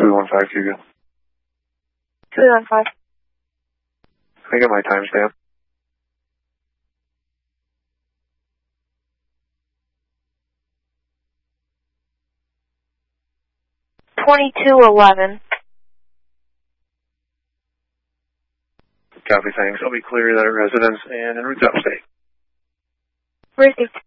215 Hugo. 215. Can I get my timestamp? $22.11. Copy, thanks. I'll be clear that residence and en route to upstate. Received.